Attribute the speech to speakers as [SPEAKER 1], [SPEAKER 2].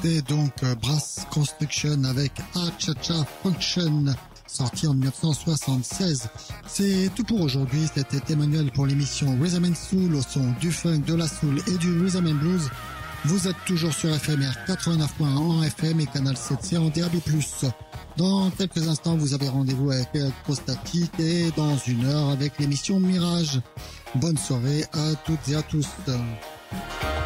[SPEAKER 1] C'était donc Brass Construction avec Cha-Cha Function, sorti en 1976. C'est tout pour aujourd'hui. C'était Emmanuel pour l'émission Rhythm and Soul au son du funk, de la soul et du rhythm and blues. Vous êtes toujours sur FMR 89.1 en FM et Canal 7C en DAB+. Dans quelques instants, vous avez rendez-vous avec Electrostatic et dans une heure avec l'émission Mirage. Bonne soirée à toutes et à tous.